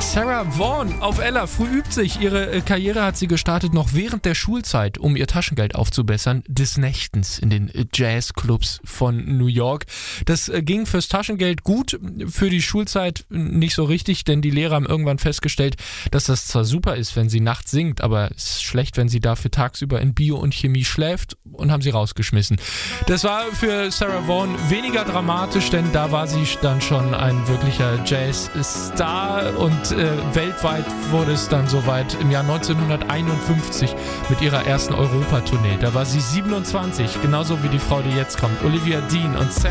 Sarah Vaughan auf Ella, früh übt sich. Ihre Karriere hat sie gestartet noch während der Schulzeit, um ihr Taschengeld aufzubessern, des Nächtens in den Jazzclubs von New York. Das ging fürs Taschengeld gut, für die Schulzeit nicht so richtig, denn die Lehrer haben irgendwann festgestellt, dass das zwar super ist, wenn sie nachts singt, aber es ist schlecht, wenn sie dafür tagsüber in Bio und Chemie schläft, und haben sie rausgeschmissen. Das war für Sarah Vaughan weniger dramatisch, denn da war sie dann schon ein wirklicher Jazzstar und weltweit wurde es dann soweit im Jahr 1951 mit ihrer ersten Europatournee. Da war sie 27, genauso wie die Frau, die jetzt kommt, Olivia Dean und